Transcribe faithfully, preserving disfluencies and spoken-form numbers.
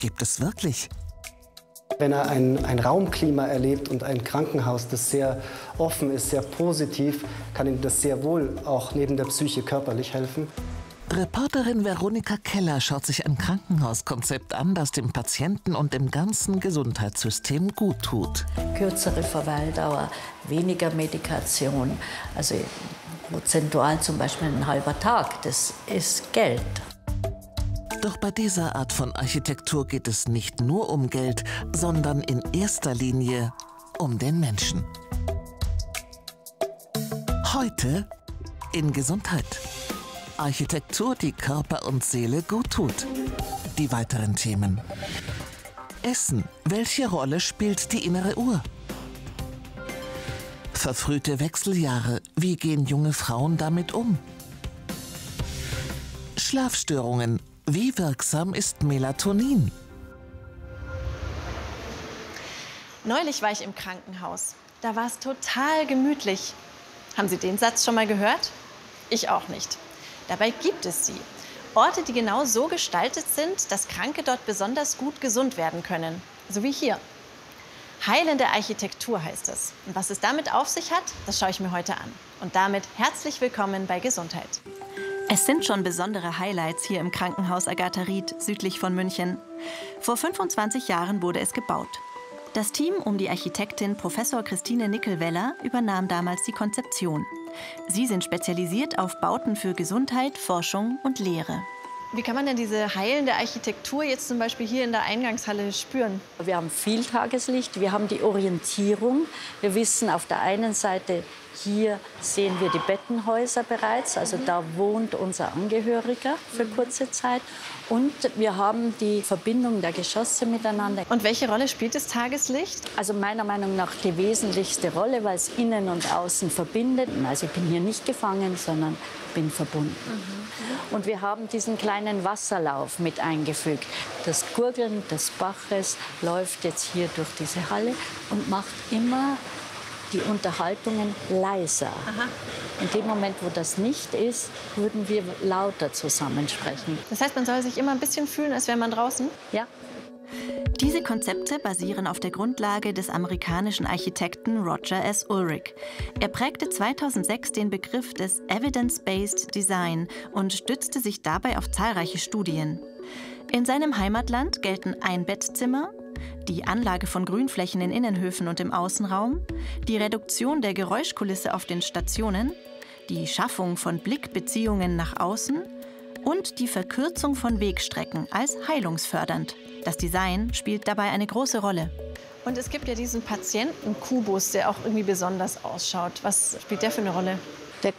gibt es wirklich. Wenn er ein, ein Raumklima erlebt und ein Krankenhaus, das sehr offen ist, sehr positiv, kann ihm das sehr wohl auch neben der Psyche körperlich helfen. Reporterin Veronika Keller schaut sich ein Krankenhauskonzept an, das dem Patienten und dem ganzen Gesundheitssystem gut tut. Kürzere Verweildauer, weniger Medikation, also prozentual zum Beispiel ein halber Tag, das ist Geld. Doch bei dieser Art von Architektur geht es nicht nur um Geld, sondern in erster Linie um den Menschen. Heute in Gesundheit. Architektur, die Körper und Seele gut tut. Die weiteren Themen. Essen. Welche Rolle spielt die innere Uhr? Verfrühte Wechseljahre. Wie gehen junge Frauen damit um? Schlafstörungen. Wie wirksam ist Melatonin? Neulich war ich im Krankenhaus. Da war es total gemütlich. Haben Sie den Satz schon mal gehört? Ich auch nicht. Dabei gibt es sie. Orte, die genau so gestaltet sind, dass Kranke dort besonders gut gesund werden können. So wie hier. Heilende Architektur heißt es. Und was es damit auf sich hat, das schaue ich mir heute an. Und damit herzlich willkommen bei Gesundheit. Es sind schon besondere Highlights hier im Krankenhaus Agatha Ried, südlich von München. Vor fünfundzwanzig Jahren wurde es gebaut. Das Team um die Architektin Professor Christine Nickel-Weller übernahm damals die Konzeption. Sie sind spezialisiert auf Bauten für Gesundheit, Forschung und Lehre. Wie kann man denn diese heilende Architektur jetzt zum Beispiel hier in der Eingangshalle spüren? Wir haben viel Tageslicht, wir haben die Orientierung. Wir wissen auf der einen Seite, hier sehen wir die Bettenhäuser bereits, also da wohnt unser Angehöriger für kurze Zeit. Und wir haben die Verbindung der Geschosse miteinander. Und welche Rolle spielt das Tageslicht? Also meiner Meinung nach die wesentlichste Rolle, weil es innen und außen verbindet. Also ich bin hier nicht gefangen, sondern bin verbunden. Mhm. Und wir haben diesen kleinen Wasserlauf mit eingefügt. Das Gurgeln des Baches läuft jetzt hier durch diese Halle und macht immer die Unterhaltungen leiser. Aha. In dem Moment, wo das nicht ist, würden wir lauter zusammensprechen. Das heißt, man soll sich immer ein bisschen fühlen, als wäre man draußen? Ja. Diese Konzepte basieren auf der Grundlage des amerikanischen Architekten Roger S. Ulrich. Er prägte zweitausendsechs den Begriff des Evidence-Based Design und stützte sich dabei auf zahlreiche Studien. In seinem Heimatland gelten ein Bettzimmer, die Anlage von Grünflächen in Innenhöfen und im Außenraum, die Reduktion der Geräuschkulisse auf den Stationen, die Schaffung von Blickbeziehungen nach außen und die Verkürzung von Wegstrecken als heilungsfördernd. Das Design spielt dabei eine große Rolle. Und es gibt ja diesen Patientenkubus, der auch irgendwie besonders ausschaut. Was spielt der für eine Rolle?